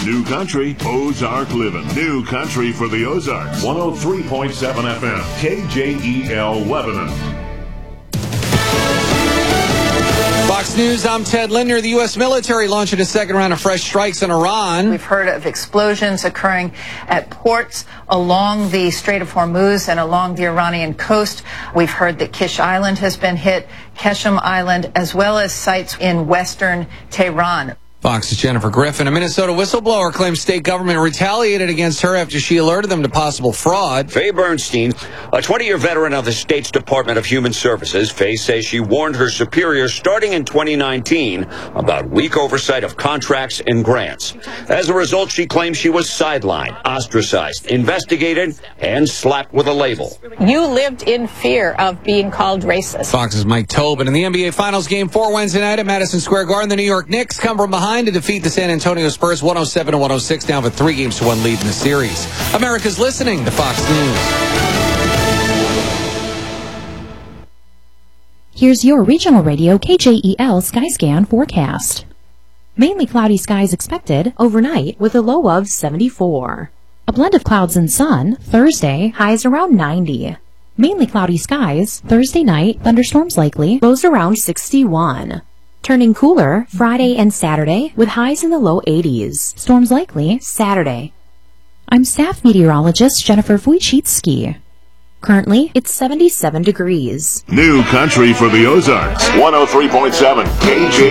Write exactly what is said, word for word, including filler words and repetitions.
New Country, Ozark Living. New Country for the Ozarks. one oh three point seven F M. K J E L Lebanon. Fox News, I'm Ted Linder. The U S military launching a second round of fresh strikes on Iran. We've heard of explosions occurring at ports along the Strait of Hormuz and along the Iranian coast. We've heard that Kish Island has been hit, Keshem Island, as well as sites in western Tehran. Fox's Jennifer Griffin. A Minnesota whistleblower claims state government retaliated against her after she alerted them to possible fraud. Faye Bernstein, a twenty-year veteran of the state's Department of Human Services, Faye says she warned her superiors starting in twenty nineteen about weak oversight of contracts and grants. As a result, she claims she was sidelined, ostracized, investigated, and slapped with a label. You lived in fear of being called racist. Fox's Mike Tobin. In the N B A Finals Game four Wednesday night at Madison Square Garden, the New York Knicks come from behind to defeat the San Antonio Spurs one oh seven to one oh six, down for three games to one lead in the series. America's listening to Fox News. Here's your regional radio K J E L Skyscan forecast. Mainly cloudy skies expected overnight with a low of seventy-four. A blend of clouds and sun, Thursday, highs around ninety. Mainly cloudy skies, Thursday night, thunderstorms likely, lows around sixty-one. Turning cooler Friday and Saturday with highs in the low eighties. Storms likely Saturday. I'm staff meteorologist Jennifer Wojcicki. Currently, it's seventy-seven degrees. New Country for the Ozarks. one oh three point seven K J